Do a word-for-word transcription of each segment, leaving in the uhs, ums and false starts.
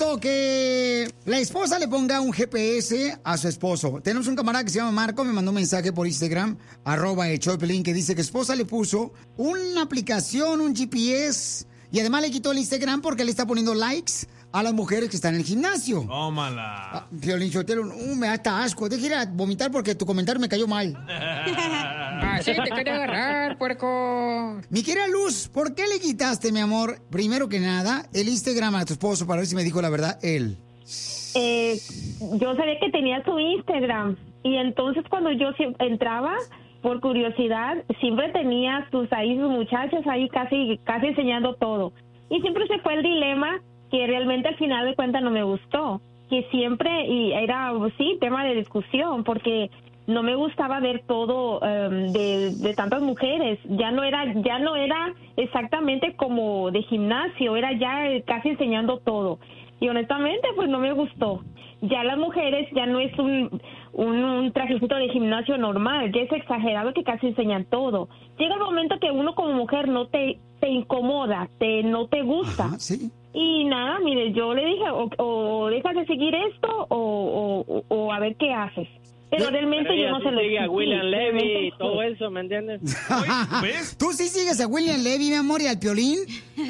visto que la esposa le ponga un G P S a su esposo. Tenemos un camarada que se llama Marco, me mandó un mensaje por Instagram, arroba el show de Piolín, que dice que su esposa le puso una aplicación, un G P S, y además le quitó el Instagram porque le está poniendo likes a las mujeres que están en el gimnasio. Tómala. Ah, Piolín Sotelo, uh, me da hasta asco. Deja ir a vomitar porque tu comentario me cayó mal. Así te quería agarrar, puerco. Mi querida Luz, ¿por qué le quitaste, mi amor, primero que nada, el Instagram a tu esposo para ver si me dijo la verdad él? Eh, yo sabía que tenía su Instagram y entonces cuando yo entraba, por curiosidad, siempre tenía sus ahí sus muchachas ahí casi casi enseñando todo. Y siempre se fue el dilema que realmente al final de cuentas no me gustó, que siempre, y era, sí, tema de discusión, porque no me gustaba ver todo um, de, de tantas mujeres, ya no era ya no era exactamente como de gimnasio, era ya casi enseñando todo, y honestamente pues no me gustó. Ya las mujeres ya no es un, un, un trajecito de gimnasio normal, ya es exagerado que casi enseñan todo. Llega el momento que uno como mujer no te, te incomoda, te no te gusta. Ajá, sí. Y nada, mire, yo le dije, o, o dejas de seguir esto o, o, o a ver qué haces. Pero Yo, realmente pero yo no se lo sigue a William Levy y todo eso. eso, ¿me entiendes? ¿Ves? ¿Tú sí sigues a William Levy, mi amor, y al Piolín?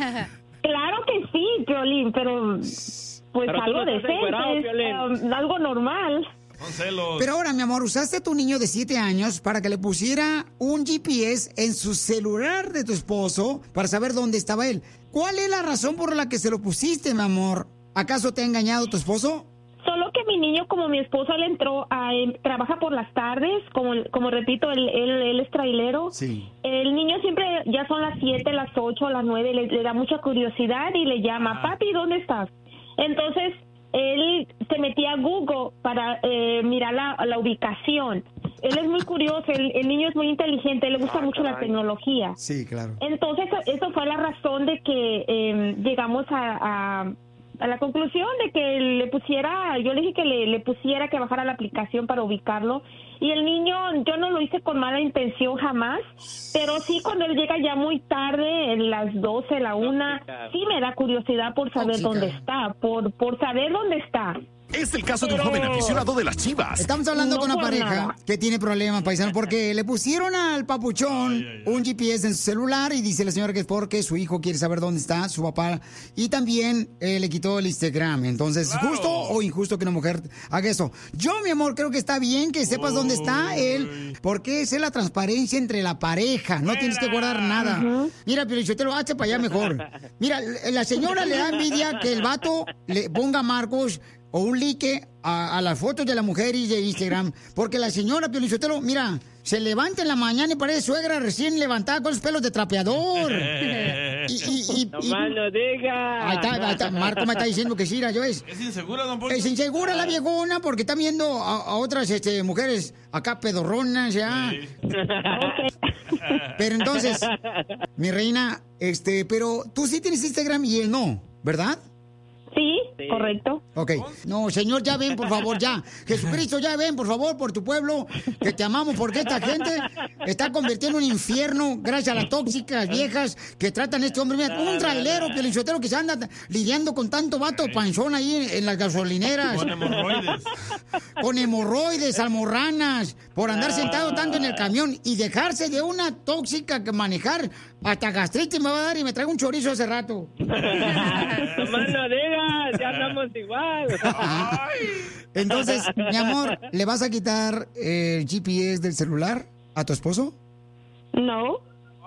Claro que sí, Piolín, pero pues Pero tú algo no estás encuerado, decente, Piolín. um, algo normal. Son celos. Pero ahora, mi amor, usaste a tu niño de siete años para que le pusiera un G P S en su celular de tu esposo para saber dónde estaba él. ¿Cuál es la razón por la que se lo pusiste, mi amor? ¿Acaso te ha engañado tu esposo? Solo que mi niño, como mi esposo, él entró a, él trabaja por las tardes, como como repito, él, él, él es trailero. Sí. El niño siempre, ya son las siete, las ocho, las nueve, le, le da mucha curiosidad y le llama, papi, ¿dónde estás? Entonces, él se metía a Google para eh, mirar la, la ubicación. Él es muy curioso, el, el niño es muy inteligente, le gusta Ah, mucho la caray. tecnología. Sí, claro. Entonces, eso fue la razón de que eh, llegamos a, a, a la conclusión de que le pusiera, yo le dije que le, le pusiera que bajara la aplicación para ubicarlo. Y el niño, yo no lo hice con mala intención jamás, pero sí cuando él llega ya muy tarde, en las doce, la una, sí me da curiosidad por saber Tóxica. dónde está, por, por saber dónde está. Es el caso de un Pero- joven aficionado de las Chivas. Estamos hablando No con una por pareja nada. que tiene problemas, paisano, porque le pusieron al papuchón un G P S en su celular y dice la señora que es porque su hijo quiere saber dónde está su papá y también eh, le quitó el Instagram. Entonces, Claro. ¿justo o injusto que una mujer haga eso? Yo, mi amor, creo que está bien que sepas dónde está él, porque esa es la transparencia entre la pareja. No tienes que guardar nada. Mira, Piolichotelo, hazte para allá mejor. Mira, la señora le da envidia que el vato le ponga a Marcos o un like a, a las fotos de la mujer y de Instagram, porque la señora Piolichotelo, mira, se levanta en la mañana y parece suegra recién levantada con los pelos de trapeador. Y, y, y, No y- más no diga. ahí está, ahí está, Marco me está diciendo que sí, mira, yo es. ¿Es insegura, don Poncho? Es insegura la viejona porque está viendo a, a otras este, mujeres acá pedorronas, ya. Sí. Pero entonces, mi reina, este, pero tú sí tienes Instagram y él no, ¿verdad? Sí, Sí. correcto. Ok. No, señor, ya ven, por favor, ya. Jesucristo, ya ven, por favor, por tu pueblo, que te amamos, porque esta gente está convirtiendo en un infierno gracias a las tóxicas viejas que tratan a este hombre. Mira, un trailero, piolichotero, que se anda lidiando con tanto vato panzón ahí en, en las gasolineras. Con hemorroides. Con hemorroides, almorranas, por andar sentado tanto en el camión y dejarse de una tóxica que manejar. Hasta gastritis me va a dar y me traigo un chorizo hace rato. No más no digas, ya andamos igual. Entonces, mi amor, ¿le vas a quitar el G P S del celular a tu esposo? No,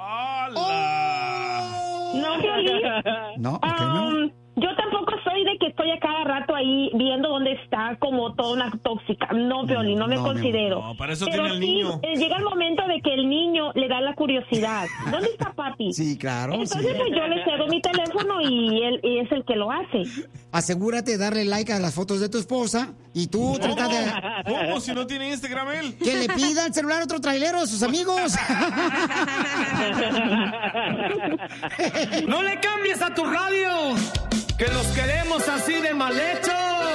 ¡Hala! no, Piolín. No, ok, mi amor. Um, yo tampoco soy de que estoy a cada rato ahí viendo dónde está como toda una tóxica. No, Piolín, no me no, mi considero. No, para eso Pero tiene el sí, niño. eh, llega el momento de que el niño le da la curiosidad. ¿Dónde está papi? Sí, claro. Entonces Sí. pues, yo le cedo mi teléfono y él y es el que lo hace. Asegúrate de darle like a las fotos de tu esposa y tú trata de ¿Cómo si no tiene Instagram él? que le pida el celular a otro trailero a sus amigos. No le cambies a tu radio, que los queremos así de mal hechos.